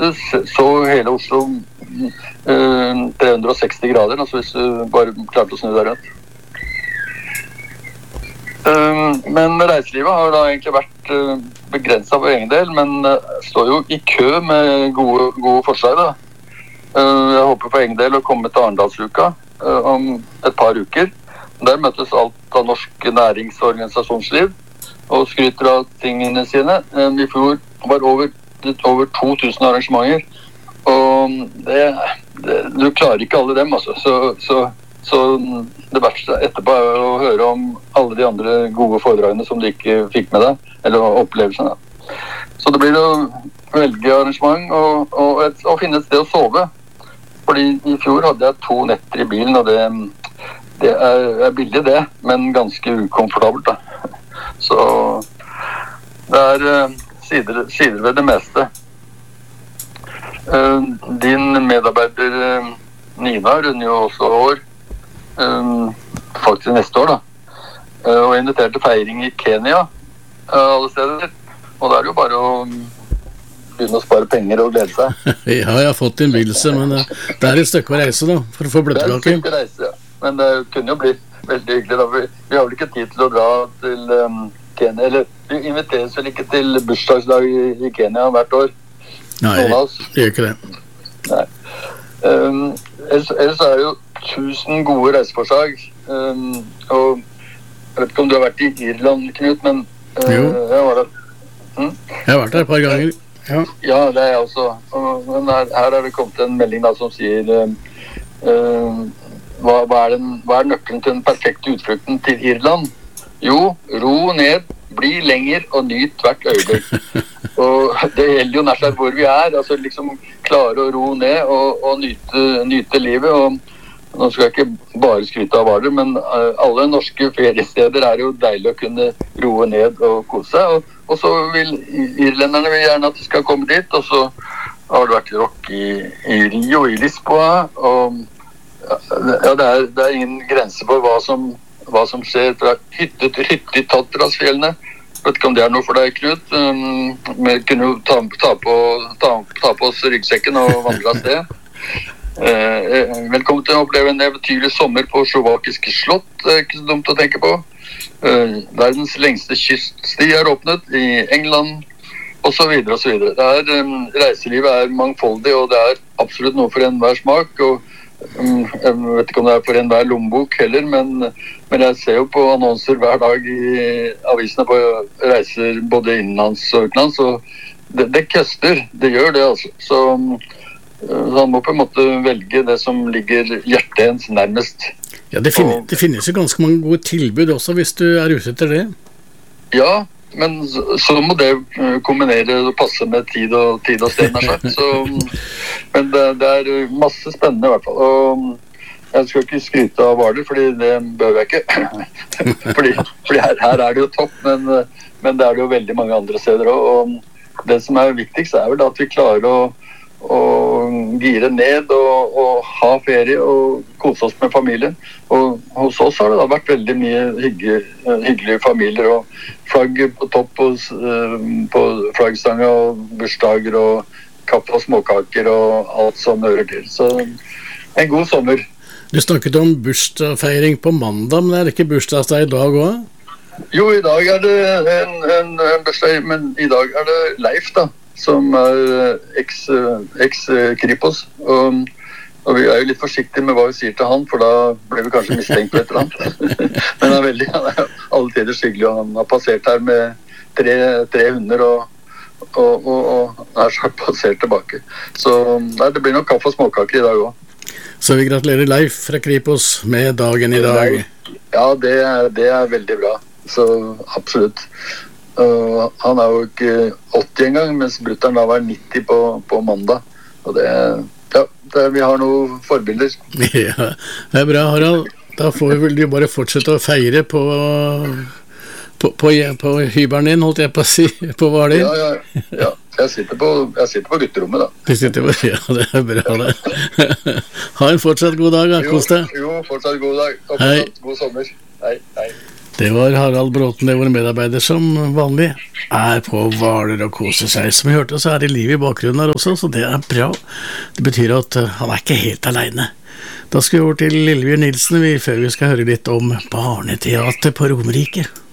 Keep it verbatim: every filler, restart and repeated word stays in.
du så hele Oslo uh, tre hundre og seksti grader, altså hvis du bare klarte å snu deg rundt. Uh, men reiselivet har da egentlig vært uh, begrenset for egen del, men uh, står jo i kø med gode, gode forslag da. Uh, jeg håper for egen del å komme til Arendalsuka uh, om et par uker. Der møtes alt av norsk nærings- og organisasjonsliv og skryter av tingene sine. Uh, I fjor var over, over to tusen arrangementer, og det, det, du klarer ikke alle dem, altså. Så, så Så det verste etterpå er å høre om alle de andre gode foredragene som du ikke fikk med deg, eller opplevelsene. Så det blir å velge arrangement og, og, et, og finne et sted å sove. Fordi i fjor hadde jeg to netter i bilen, og det, det er, er billig det, men ganske ukomfortabelt da. Så det er uh, sider, sider ved det meste. Uh, din medarbeider uh, Nina runder jo også år, Um, faktisk neste år da, uh, og inviterte feiring i Kenya uh, alle steder, og da er det jo bare å begynne å spare penger og glede seg. Ja, jeg har fått innbydelse, men uh, det er et stykke å reise da, for å få bløtkake. Det er et stykke å reise, ja. Men det kunne jo bli veldig hyggelig da. Vi, vi har vel ikke tid til å dra til um, Kenya, eller vi inviteres vel ikke til bursdagsdag i, i Kenya hvert år. Nei, det gjør ikke det. Nei. Um, ellers, ellers er det jo tusen gode reiseforslag, um, og jeg vet ikke om du har vært i Irland, Knut, men uh, jeg var der. Hm? Jeg har vært der et par ganger. Ja, ja det er jeg også. Og, men her, her har det kommet en melding da, som sier uh, uh, hva, hva, er den, hva er nøkkelen til den perfekte utflukten til Irland? Jo, ro ned, bli lenger og nyt hvert øyeblikk. Og det gjelder jo nær sagt hvor vi er, altså liksom klare å ro ned og, og nyte, nyte livet, og nå skal jeg ikke bare skryte av Hvaler, men alle norske feriesteder er jo deilig å kunne roe ned og kose seg, og, og så vil irlenderne vil gjerne at de skal komme dit, og så har det vært rock i, i Rio, i Lisboa, og ja, det er, det er ingen grense for hva som, hva som skjer fra hytte til hytte i Tatrasfjellene. Jeg vet ikke om det er noe for deg, Knut. Um, vi kunne jo ta, ta, på, ta, ta på oss ryggsekken og vandre av sted. Eh, velkommen til å oppleve en eventyrlig sommer på slovakiske slott, det er ikke så dumt å tenke på. Eh, verdens lengste kyststi er åpnet i England, og så videre og så videre. Det er, um, reiselivet er mangfoldig, og det er absolutt noe for enhver smak, og um, jeg vet ikke om det er for enhver lommebok heller, men, men jeg ser jo på annonser hver dag i avisene på reiser både innenlands og utenlands, og det, det køster, det gjør det altså. Så Så han må på en måte velge det som ligger hjertet ens nærmest. Ja, det, finnes, det finnes jo ganske mange gode tilbud også hvis du er ute etter det. Ja, men så, så må det kombinere og passe med tid og, tid og sted. Så, men det, det er masse spennende i hvert fall. Og jeg skal ikke skryte av Hvaler, fordi det bør jeg ikke. fordi fordi her, her er det jo topp, men, men det er det jo veldig mange andre steder også. Og det som er viktigst er vel at vi klarer å og gire ned og, og ha ferie og kose oss med familien. Og hos oss har det da vært veldig mye hygge, hyggelige familier og flagg på topp på, på flaggstanga og bursdager og kaffe og småkaker og alt som hører til. Så en god sommer. Du snakket om bursdagsfeiring på mandag, men er det ikke bursdagsdag i dag også? Jo, i dag er det en, en, en bursdag, men i dag er det Leif da, som er eks-Kripos, og, og vi er jo litt forsiktige med hva vi sier til han, for da blir vi kanskje mistenkt på et eller annet. Men han er veldig, han er alle tider hyggelig, og han har passert her med tre, tre hunder, og, og, og, og er så passert tilbake. Så nei, det blir nok kaffe og småkaker i dag også. Så vi gratulerer Leif fra Kripos med dagen i dag. Ja, det, det er veldig bra, så absolutt. Uh, han er jo ikke åtti en gang, mens brutteren da var nitti på, på mandag. Og det, ja, det, vi har noen forbilder. Ja, det er bra, Harald. Da får vi vel bare fortsette å feire på, på, på, på hybelen din, holdt jeg på å si, på Hvaler. Ja, ja, ja. Jeg sitter på, jeg sitter på gutterommet da. Du sitter på, ja, det er bra det. Ha en fortsatt god dag, da. Kos deg. Jo, jo, fortsatt god dag. Og fortsatt god sommer. Hei, hei. Det var Harald Bråten, det var en medarbeider som vanlig er på Hvaler og koser seg. Som vi hørte, så er det liv i bakgrunnen her også, så det er bra. Det betyr at han er ikke helt alene. Da skal vi over til Lillebjørn Nilsen, vi, før vi skal høre litt om barneteater på Romerike.